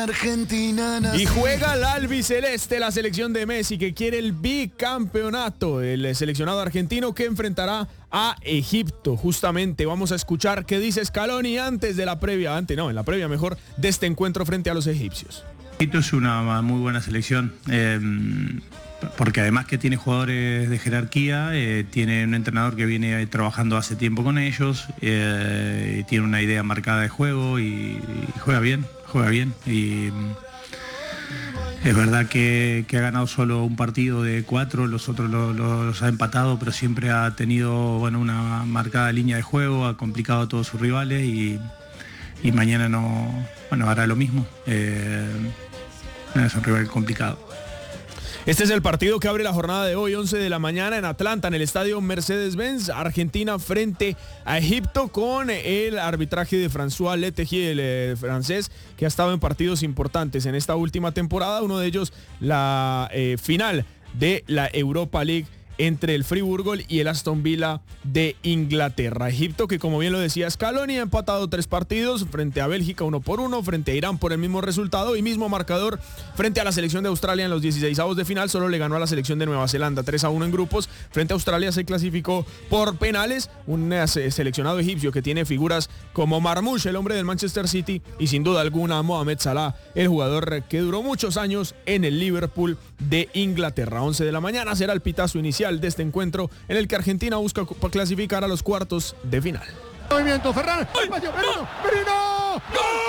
Argentina nace. Y juega el albiceleste, la selección de Messi, que quiere el bicampeonato. El seleccionado argentino que enfrentará a Egipto. Justamente vamos a escuchar qué dice Scaloni antes de la previa, en la previa mejor, de este encuentro frente a los egipcios. Egipto es una muy buena selección, porque además que tiene jugadores de jerarquía, tiene un entrenador que viene trabajando hace tiempo con ellos, tiene una idea marcada de juego y juega bien. Y es verdad que ha ganado solo un partido de 4, los otros los ha empatado, pero siempre ha tenido una marcada línea de juego, ha complicado a todos sus rivales y mañana hará lo mismo. Es un rival complicado. Este es el partido que abre la jornada de hoy, 11 de la mañana en Atlanta, en el estadio Mercedes-Benz. Argentina frente a Egipto con el arbitraje de François Letejier, el francés, que ha estado en partidos importantes en esta última temporada. Uno de ellos, la final de la Europa League entre el Friburgo y el Aston Villa de Inglaterra. Egipto, que como bien lo decía Scaloni, ha empatado 3 partidos frente a Bélgica 1-1, frente a Irán por el mismo resultado y mismo marcador frente a la selección de Australia en los 16avos de final. Solo le ganó a la selección de Nueva Zelanda 3-1 en grupos. Frente a Australia se clasificó por penales. Un seleccionado egipcio que tiene figuras como Marmoush, el hombre del Manchester City, y sin duda alguna Mohamed Salah, el jugador que duró muchos años en el Liverpool de Inglaterra. 11 de la mañana será el pitazo inicial de este encuentro en el que Argentina busca clasificar a los cuartos de final. Movimiento, Ferran, espacio, Merino, Merino,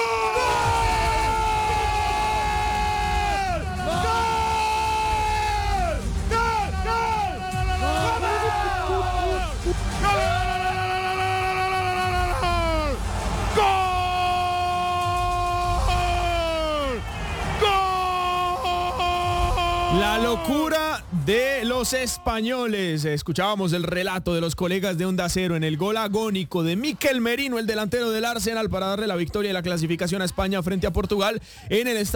La locura de los españoles. Escuchábamos el relato de los colegas de Onda Cero en el gol agónico de Mikel Merino, el delantero del Arsenal, para darle la victoria y la clasificación a España frente a Portugal en el estadio